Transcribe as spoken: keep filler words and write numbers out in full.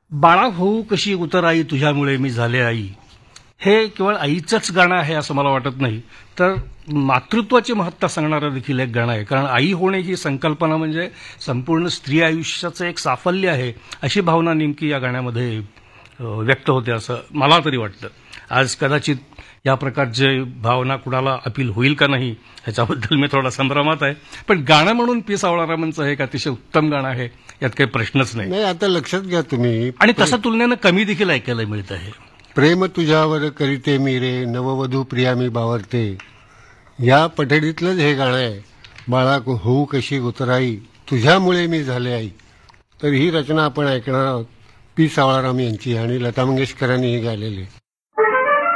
बाळा होऊ कशी उतराई तुझ्यामुळे मी झाले आई, हे केवळ आईचंच गाणं आहे असं मला वाटत नाही, तर मातृत्वाची महत्ता सांगणारं देखील एक गाणं आहे. कारण आई होणे ही संकल्पना म्हणजे संपूर्ण स्त्री आयुष्याचं एक साफल्य आहे, अशी भावना नेमकी या गाण्यामध्ये अ, व्यक्त होते असं मला तरी वाटतं. आज कदाचित या प्रकारचे भावना कुणाला अपील होईल का नाही ह्याच्याबद्दल मी थोडा संभ्रमात आहे, पण गाणं म्हणून पी सावळारामांचं हे एक अतिशय उत्तम गाणं आहे, यात काही प्रश्नच नाही. नाही, आता लक्षात घ्या तुम्ही, आणि तसं तुलनेनं कमी देखील ऐकायला मिळत आहे. प्रेम तुझ्यावर करीते मी रे, नववधू प्रिया मी बावरते, या पठडीतलंच हे गाणं आहे. बाळा होऊ कशी उतराई तुझ्यामुळे मी झाले आई. तर ही रचना आपण ऐकणार आहोत पी सावळाराम यांची आणि लता मंगेशकरांनी ही गायलेली.